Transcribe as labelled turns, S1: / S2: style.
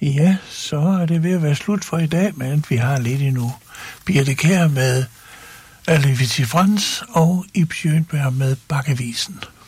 S1: Ja, så er det ved at være slut for i dag, men vi har lidt endnu. Birte Kjær med Alice Frans og Ib Schønberg med Bakkevisen.